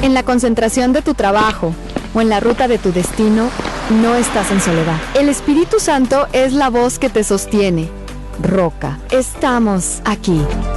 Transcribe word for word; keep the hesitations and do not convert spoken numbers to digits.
En la concentración de tu trabajo o en la ruta de tu destino, no estás en soledad. El Espíritu Santo es la voz que te sostiene. Roca, estamos aquí.